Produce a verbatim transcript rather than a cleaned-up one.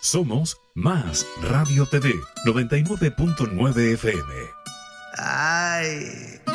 Somos Más Radio T V noventa y nueve punto nueve F M. Ay.